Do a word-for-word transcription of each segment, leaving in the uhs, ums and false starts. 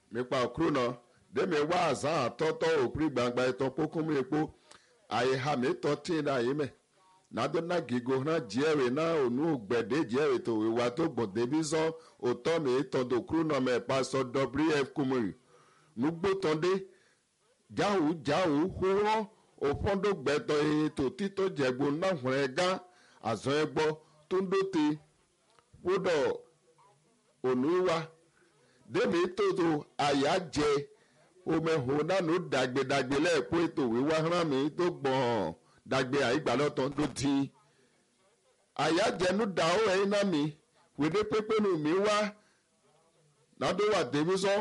mi pa okru no de me wa azan toto okri gbangba eto pokun mi epo aye ha mi to tin na yi me na do na gigo na jere na onu ogbede jere to we wa to gbon debizo oto mi to do okru no me pa so w f kumuri nugbo tonde jahu jahu huwo opondo gbeto e to tito jegbo na hunrega azon egbo tundo ti wodo onuwa demi toto ayaje omeho nanu dagbe dagbe lepo eto wiwa ran mi to gbon dagbe aigbalọtọ tó ti ayaje nu da o e na mi wede pepe nu mi wa na do wa debi so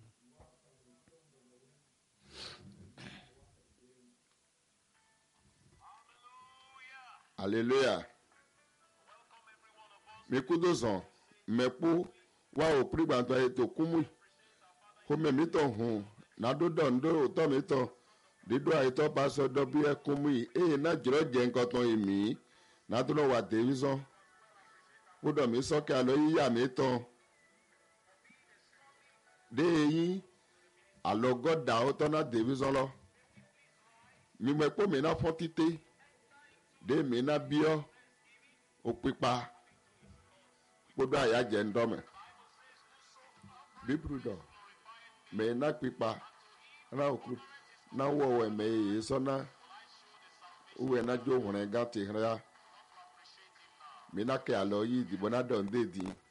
hallelujah mi kudo zon mepo wa o prigbanto eto kumu ko me mi to hun na do do ndo to mi to dido aito paso do bi e kumu e na jiro je nkan ton emi na do no wa television kudo mi so ke alo yiya mi to de yin alogo da o to na television lo mi mepo mi na fotite de mi na bio o pipa gbogbo àyájẹ ń dọ́mẹ̀ bíbélù dọ̀ mẹ́ iná pípa rán òkú náà wọ̀ ẹ̀mẹ́ èyí sọ́nà owó ẹ̀ náà jó òhùnrẹ́ gàtì rẹ̀ mí náà kẹ́ àlọ́ yìí ìdìbò náà dọ̀ ń dé dì í.